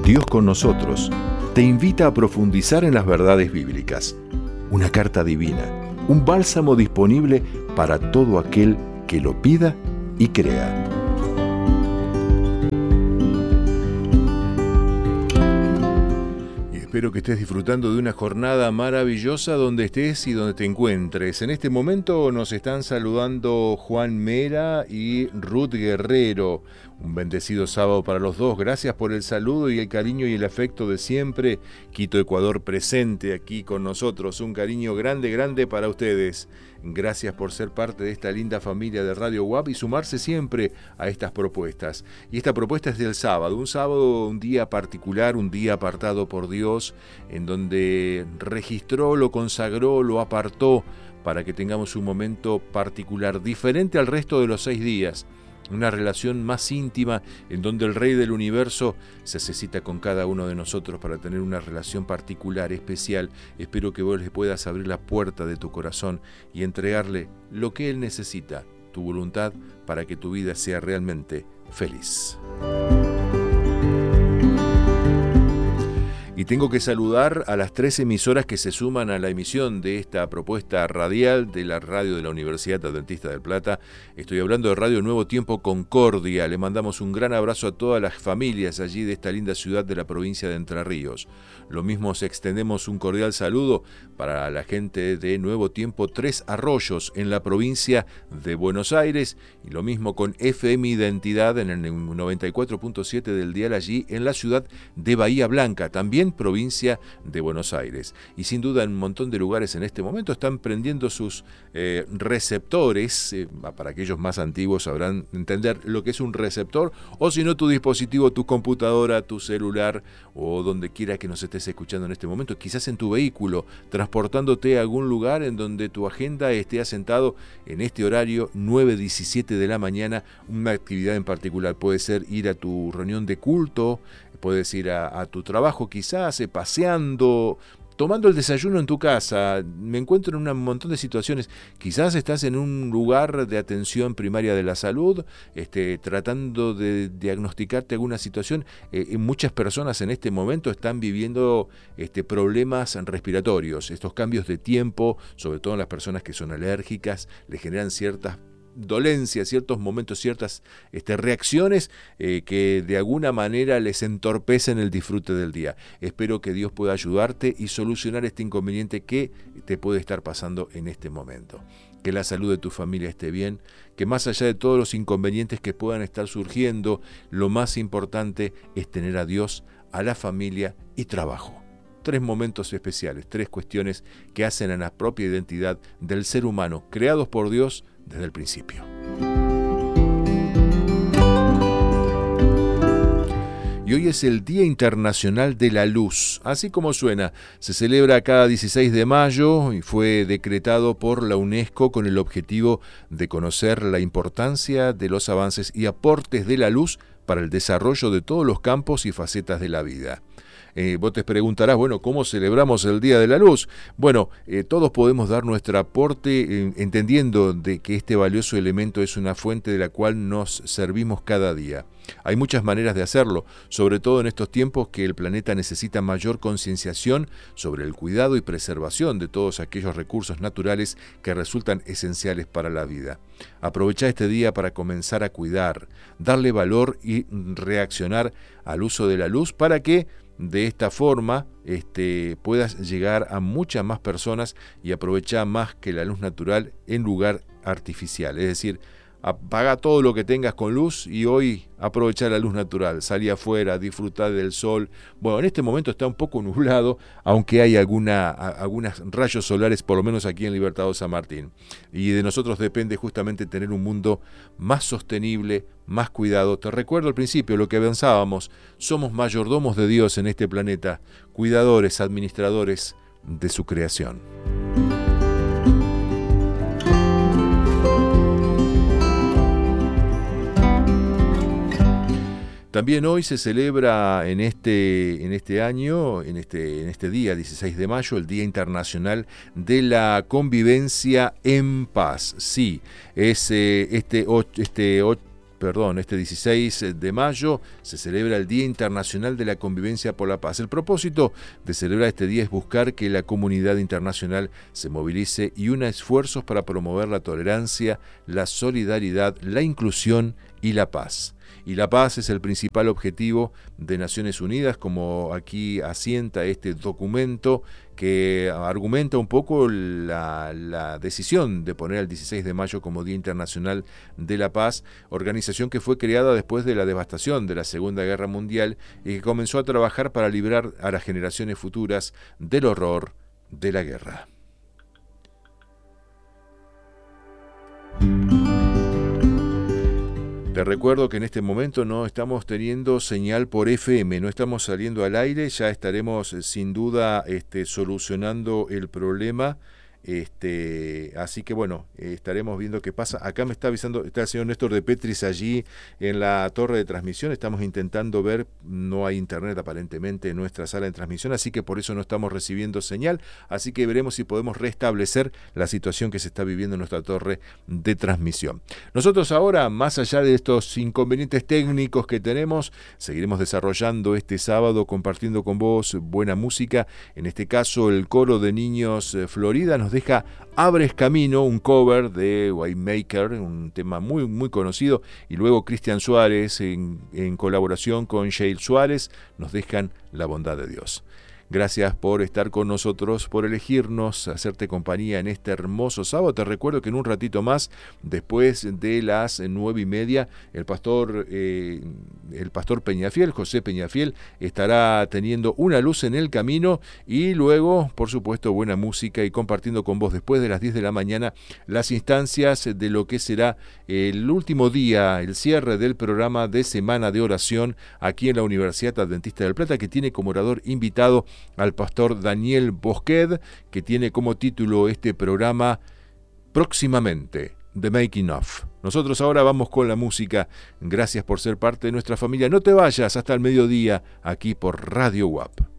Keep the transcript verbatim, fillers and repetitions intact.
Dios con nosotros, te invita a profundizar en las verdades bíblicas. Una carta divina, un bálsamo disponible para todo aquel que lo pida y crea. Espero que estés disfrutando de una jornada maravillosa donde estés y donde te encuentres. En este momento nos están saludando Juan Mera y Ruth Guerrero. Un bendecido sábado para los dos. Gracias por el saludo y el cariño y el afecto de siempre. Quito, Ecuador, presente aquí con nosotros. Un cariño grande, grande para ustedes. Gracias por ser parte de esta linda familia de Radio U A P y sumarse siempre a estas propuestas. Y esta propuesta es del sábado, un sábado, un día particular, un día apartado por Dios, en donde registró, lo consagró, lo apartó para que tengamos un momento particular, diferente al resto de los seis días. Una relación más íntima en donde el Rey del Universo se hace cita con cada uno de nosotros para tener una relación particular, especial. Espero que vos le puedas abrir la puerta de tu corazón y entregarle lo que Él necesita, tu voluntad, para que tu vida sea realmente feliz. Y tengo que saludar a las tres emisoras que se suman a la emisión de esta propuesta radial de la radio de la Universidad Adventista del Plata. Estoy hablando de Radio Nuevo Tiempo Concordia. Le mandamos un gran abrazo a todas las familias allí de esta linda ciudad de la provincia de Entre Ríos. Lo mismo os extendemos un cordial saludo para la gente de Nuevo Tiempo Tres Arroyos en la provincia de Buenos Aires. Y lo mismo con F M Identidad en el noventa y cuatro punto siete del dial allí en la ciudad de Bahía Blanca, también provincia de Buenos Aires. Y sin duda en un montón de lugares en este momento están prendiendo sus eh, receptores. Eh, para aquellos más antiguos sabrán entender lo que es un receptor, o si no, tu dispositivo, tu computadora, tu celular, o donde quiera que nos estés escuchando en este momento, quizás en tu vehículo, transportándote a algún lugar en donde tu agenda esté asentado en este horario nueve diecisiete de la mañana, una actividad en particular. Puede ser ir a tu reunión de culto, puedes ir a, a tu trabajo quizás, eh, paseando, tomando el desayuno en tu casa. Me encuentro en un montón de situaciones. Quizás estás en un lugar de atención primaria de la salud, este, tratando de diagnosticarte alguna situación. Eh, muchas personas en este momento están viviendo este, problemas respiratorios. Estos cambios de tiempo, sobre todo en las personas que son alérgicas, les generan ciertas dolencias, ciertos momentos, ciertas este, reacciones eh, que de alguna manera les entorpecen el disfrute del día. Espero que Dios pueda ayudarte y solucionar este inconveniente que te puede estar pasando en este momento. Que la salud de tu familia esté bien, que más allá de todos los inconvenientes que puedan estar surgiendo, lo más importante es tener a Dios, a la familia y trabajo. Tres momentos especiales, tres cuestiones que hacen a la propia identidad del ser humano, creados por Dios desde el principio. Y hoy es el Día Internacional de la Luz. Así como suena, se celebra cada dieciséis de mayo y fue decretado por la UNESCO con el objetivo de conocer la importancia de los avances y aportes de la luz para el desarrollo de todos los campos y facetas de la vida. Eh, vos te preguntarás, bueno, ¿cómo celebramos el Día de la Luz? Bueno, eh, todos podemos dar nuestro aporte eh, entendiendo de que este valioso elemento es una fuente de la cual nos servimos cada día. Hay muchas maneras de hacerlo, sobre todo en estos tiempos que el planeta necesita mayor concienciación sobre el cuidado y preservación de todos aquellos recursos naturales que resultan esenciales para la vida. Aprovecha este día para comenzar a cuidar, darle valor y reaccionar al uso de la luz para que de esta forma este, puedas llegar a muchas más personas y aprovechar más que la luz natural en lugar artificial. Es decir, apaga todo lo que tengas con luz y hoy aprovechar la luz natural, salí afuera, disfrutar del sol. Bueno, en este momento está un poco nublado, aunque hay alguna, algunos rayos solares, por lo menos aquí en Libertador San Martín. Y de nosotros depende justamente tener un mundo más sostenible, más cuidado. Te recuerdo al principio lo que avanzábamos, somos mayordomos de Dios en este planeta, cuidadores, administradores de su creación. También hoy se celebra en este, en este año, en este, en este día, dieciséis de mayo, el Día Internacional de la Convivencia en Paz. Sí, es eh, este, este Perdón, este dieciséis de mayo se celebra el Día Internacional de la Convivencia por la Paz. El propósito de celebrar este día es buscar que la comunidad internacional se movilice y una esfuerzos para promover la tolerancia, la solidaridad, la inclusión y la paz. Y la paz es el principal objetivo de Naciones Unidas, como aquí asienta este documento que argumenta un poco la, la decisión de poner el dieciséis de mayo como Día Internacional de la Paz, organización que fue creada después de la devastación de la Segunda Guerra Mundial y que comenzó a trabajar para librar a las generaciones futuras del horror de la guerra. Te recuerdo que en este momento no estamos teniendo señal por F M, no estamos saliendo al aire, ya estaremos sin duda este, solucionando el problema. Este, así que bueno, eh, estaremos viendo qué pasa. Acá me está avisando, está el señor Néstor de Petris allí en la torre de transmisión. Estamos intentando ver, no hay internet aparentemente en nuestra sala de transmisión, así que por eso no estamos recibiendo señal. Así que veremos si podemos restablecer la situación que se está viviendo en nuestra torre de transmisión. Nosotros ahora, más allá de estos inconvenientes técnicos que tenemos, seguiremos desarrollando este sábado, compartiendo con vos buena música. En este caso, el coro de niños eh, Florida nos deja Abres Camino, un cover de Waymaker, un tema muy, muy conocido, y luego Cristian Suárez, en, en colaboración con Sheil Suárez, nos dejan La Bondad de Dios. Gracias por estar con nosotros, por elegirnos, hacerte compañía en este hermoso sábado. Te recuerdo que en un ratito más, después de las nueve y media, el pastor, eh, el pastor Peñafiel, José Peñafiel, estará teniendo una luz en el camino y luego, por supuesto, buena música y compartiendo con vos después de las diez de la mañana las instancias de lo que será el último día, el cierre del programa de Semana de Oración aquí en la Universidad Adventista del Plata, que tiene como orador invitado al pastor Daniel Bosquet, que tiene como título este programa próximamente, The Making Of. Nosotros ahora vamos con la música. Gracias por ser parte de nuestra familia. No te vayas hasta el mediodía aquí por Radio U A P.